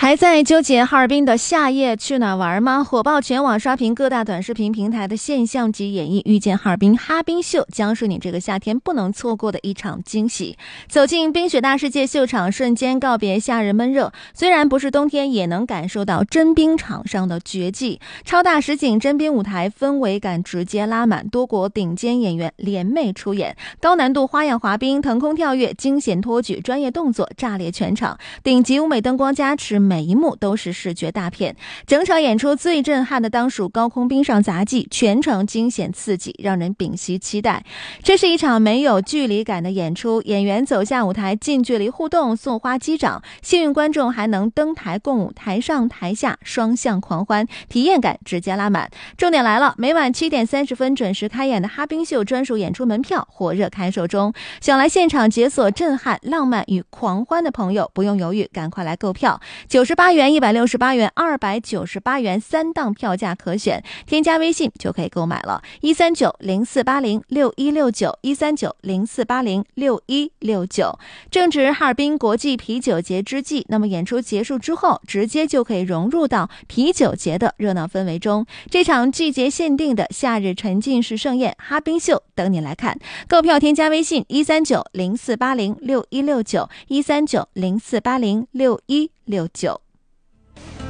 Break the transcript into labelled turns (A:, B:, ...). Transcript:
A: 还在纠结哈尔滨的夏夜去哪玩吗？火爆全网刷屏各大短视频平台的现象级演绎，遇见哈尔滨哈滨秀将是你这个夏天不能错过的一场惊喜。走进冰雪大世界秀场，瞬间告别夏日闷热，虽然不是冬天，也能感受到真冰场上的绝技。超大实景真冰舞台氛围感直接拉满，多国顶尖演员联袂出演，高难度花样滑冰、腾空跳跃、惊险托举，专业动作炸裂全场，顶级舞美灯光加持，每一幕都是视觉大片。整场演出最震撼的当属高空冰上杂技，全程惊险刺激，让人屏息期待。这是一场没有距离感的演出，演员走下舞台近距离互动，送花击掌，幸运观众还能登台共舞，台上台下双向狂欢，体验感直接拉满。重点来了，每晚7点30分准时开演的哈滨秀专属演出门票火热开售中，想来现场解锁震撼、浪漫与狂欢的朋友不用犹豫，赶快来购票。98元、168元、298元3档票价可选，添加微信就可以购买了。13904806169，13904806169。正值哈尔滨国际啤酒节之际，那么演出结束之后，直接就可以融入到啤酒节的热闹氛围中。这场季节限定的夏日沉浸式盛宴哈滨秀等你来看。购票添加微信13904806169，13904806169。